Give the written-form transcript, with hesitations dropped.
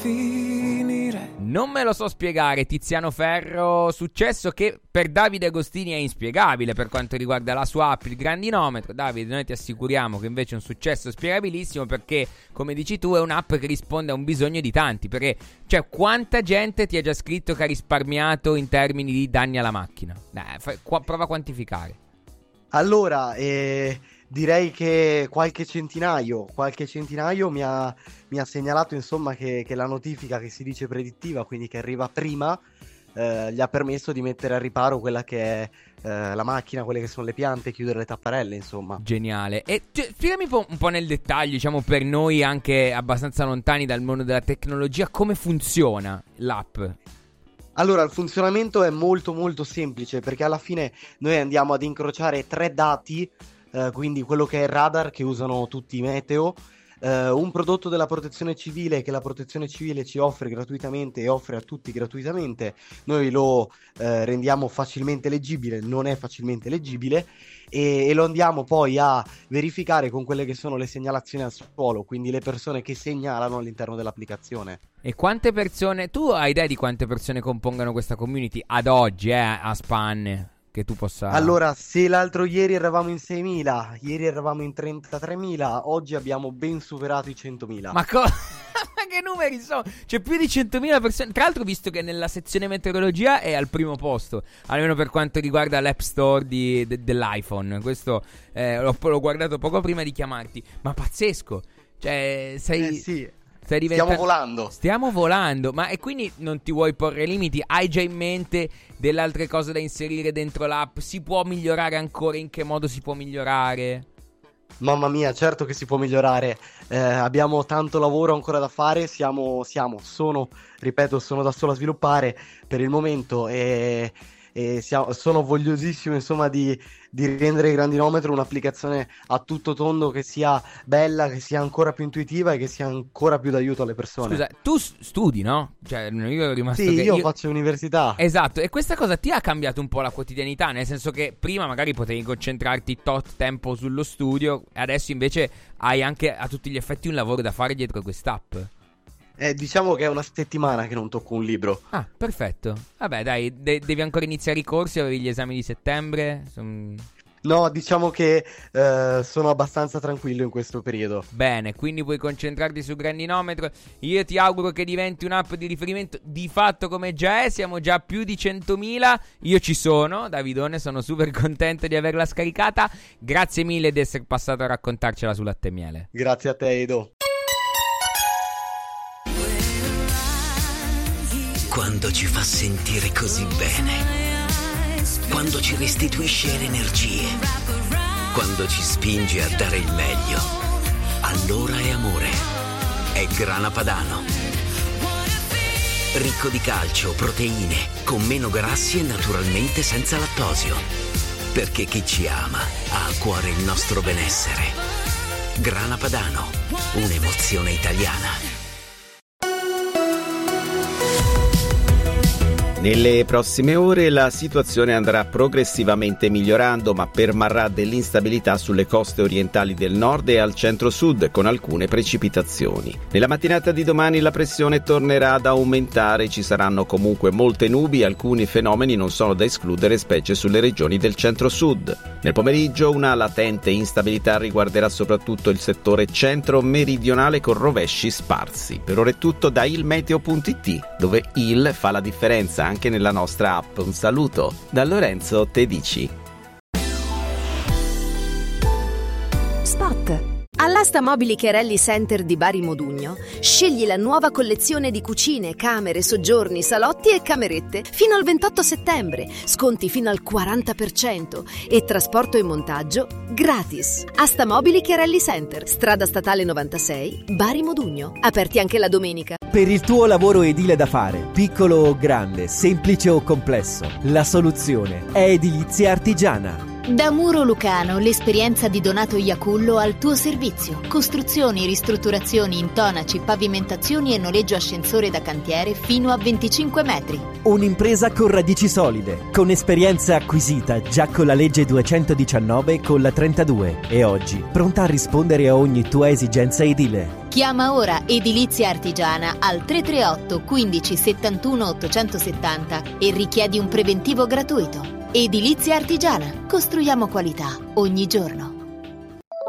Non me lo so spiegare, Tiziano Ferro, successo che per Davide Agostini è inspiegabile per quanto riguarda la sua app, il grandinometro. Davide, noi ti assicuriamo che invece è un successo spiegabilissimo perché, come dici tu, è un'app che risponde a un bisogno di tanti. Perché, cioè, quanta gente ti ha già scritto che ha risparmiato in termini di danni alla macchina? Prova a quantificare. Allora, direi che qualche centinaio mi ha segnalato, insomma, che la notifica che si dice predittiva, quindi che arriva prima, gli ha permesso di mettere a riparo quella che è la macchina, quelle che sono le piante, chiudere le tapparelle, insomma. Geniale. E spiegami un po' nel dettaglio, diciamo, per noi anche abbastanza lontani dal mondo della tecnologia, come funziona l'app. Allora, il funzionamento è molto molto semplice, perché alla fine noi andiamo ad incrociare 3 dati, quindi quello che è il radar che usano tutti i meteo, un prodotto della protezione civile che la protezione civile ci offre gratuitamente e offre a tutti gratuitamente. Noi lo rendiamo facilmente leggibile, non è facilmente leggibile, e lo andiamo poi a verificare con quelle che sono le segnalazioni al suolo, quindi le persone che segnalano all'interno dell'applicazione. E quante persone, tu hai idea di quante persone compongano questa community ad oggi, a spanne? Che tu possa... Allora, se l'altro ieri eravamo in 6.000, ieri eravamo in 33.000, oggi abbiamo ben superato i 100.000. Ma che numeri sono? C'è più di 100.000 persone. Tra l'altro, visto che nella sezione meteorologia è al primo posto, almeno per quanto riguarda l'App Store dell'iPhone. Questo l'ho guardato poco prima di chiamarti. Ma pazzesco. Cioè, sì. Stiamo volando. Ma e quindi non ti vuoi porre limiti? Hai già in mente delle altre cose da inserire dentro l'app? Si può migliorare ancora? In che modo si può migliorare? Mamma mia, certo che si può migliorare. Abbiamo tanto lavoro ancora da fare. Sono da solo a sviluppare per il momento e sono vogliosissimo, insomma, di rendere il grandinometro un'applicazione a tutto tondo, che sia bella, che sia ancora più intuitiva e che sia ancora più d'aiuto alle persone. Scusa, tu studi, no? Cioè, io ero rimasto Sì, io faccio università. Esatto, e questa cosa ti ha cambiato un po' la quotidianità, nel senso che prima magari potevi concentrarti tot tempo sullo studio, e adesso invece hai anche a tutti gli effetti un lavoro da fare dietro quest'app. Diciamo che è una settimana che non tocco un libro. Ah, perfetto. Vabbè, dai, devi ancora iniziare i corsi, avevi gli esami di settembre? No, diciamo che sono abbastanza tranquillo in questo periodo. Bene, quindi puoi concentrarti sul grandinometro. Io ti auguro che diventi un'app di riferimento. Di fatto, come già è, siamo già a più di 100.000. Io ci sono, Davidone, sono super contento di averla scaricata. Grazie mille di essere passato a raccontarcela su Latte e Miele. Grazie a te, Edo. Quando ci fa sentire così bene, quando ci restituisce le energie, quando ci spinge a dare il meglio, allora è amore. È Grana Padano. Ricco di calcio, proteine, con meno grassi e naturalmente senza lattosio. Perché chi ci ama ha a cuore il nostro benessere. Grana Padano, un'emozione italiana. Nelle prossime ore la situazione andrà progressivamente migliorando, ma permarrà dell'instabilità sulle coste orientali del nord e al centro-sud, con alcune precipitazioni. Nella mattinata di domani la pressione tornerà ad aumentare, ci saranno comunque molte nubi e alcuni fenomeni non sono da escludere, specie sulle regioni del centro-sud. Nel pomeriggio una latente instabilità riguarderà soprattutto il settore centro-meridionale con rovesci sparsi. Per ora è tutto da ilmeteo.it, dove il fa la differenza anche nella nostra app. Un saluto da Lorenzo Tedici. Spot. All'asta Mobili Chiarelli Center di Bari Modugno scegli la nuova collezione di cucine, camere, soggiorni, salotti e camerette fino al 28 settembre, sconti fino al 40% e trasporto e montaggio gratis. Asta Mobili Chiarelli Center, strada statale 96, Bari Modugno, aperti anche la domenica. Per il tuo lavoro edile da fare, piccolo o grande, semplice o complesso, la soluzione è Edilizia Artigiana. Da Muro Lucano, l'esperienza di Donato Iacullo al tuo servizio. Costruzioni, ristrutturazioni, intonaci, pavimentazioni e noleggio ascensore da cantiere fino a 25 metri. Un'impresa con radici solide, con esperienza acquisita già con la legge 219 e con la 32 e oggi pronta a rispondere a ogni tua esigenza edile. Chiama ora Edilizia Artigiana al 338 15 71 870 e richiedi un preventivo gratuito. Edilizia Artigiana. Costruiamo qualità ogni giorno.